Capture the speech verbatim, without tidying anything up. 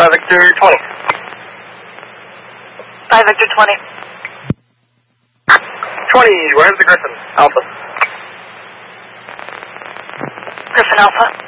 five Victor twenty. five Victor twenty. twenty, where's the Griffin? Alpha. Griffin Alpha.